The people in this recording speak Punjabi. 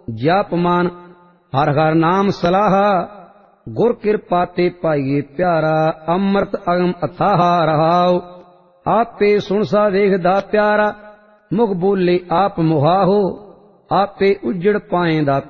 ਜਾਪ ਮਾਨ ਹਰ ਹਰ ਨਾਮ ਸਲਾਹਾ। ਗੁਰ ਕਿਰਪਾ ਤੇ ਪਾਈਏ ਪਿਆਰਾ ਅੰਮ੍ਰਿਤ ਅਗਮ ਅਥਾਹਾ ਰਹਾਉ। ਆਪੇ ਸੁਣਸਾ ਵੇਖਦਾ ਪਿਆਰਾ ਮੁਖ ਬੋਲੇ ਆਪ ਮੁਹਾਹੋ। ਆਪੇ ਉਜੜ ਪਾਏਂਦਾ